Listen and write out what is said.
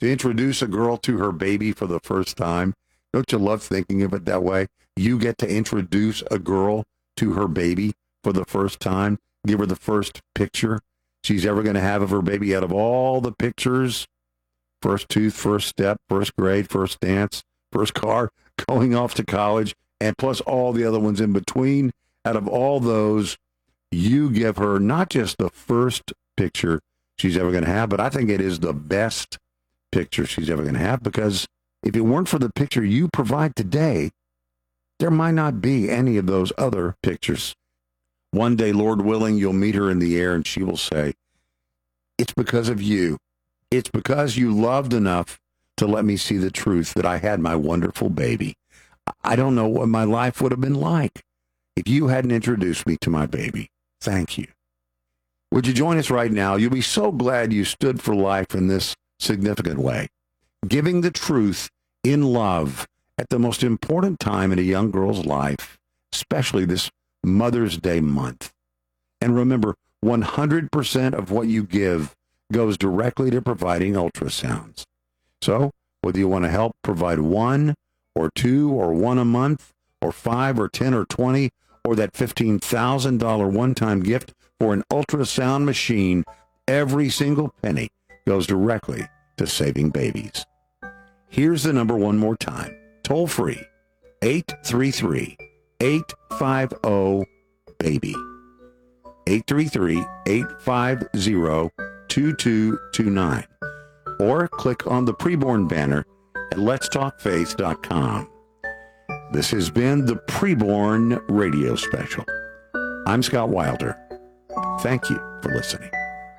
to introduce a girl to her baby for the first time. Don't you love thinking of it that way? You get to introduce a girl to her baby for the first time, give her the first picture she's ever going to have of her baby out of all the pictures. First tooth, first step, first grade, first dance, first car, going off to college, and plus all the other ones in between. Out of all those, you give her not just the first picture she's ever going to have, but I think it is the best picture she's ever going to have, because if it weren't for the picture you provide today, there might not be any of those other pictures. One day, Lord willing, you'll meet her in the air and she will say, "It's because of you. It's because you loved enough to let me see the truth that I had my wonderful baby. I don't know what my life would have been like if you hadn't introduced me to my baby. Thank you." Would you join us right now? You'll be so glad you stood for life in this significant way, giving the truth in love at the most important time in a young girl's life, especially this Mother's Day month. And remember, 100% of what you give goes directly to providing ultrasounds. So whether you want to help provide one or two or one a month or 5 or 10 or 20 or that $15,000 one-time gift for an ultrasound machine, every single penny goes directly to saving babies. Here's the number one more time. Toll free, 833-850-BABY. 833-850-2229. Or click on the preborn banner at letstalkfaith.com. This has been the Preborn Radio Special. I'm Scott Wilder. Thank you for listening.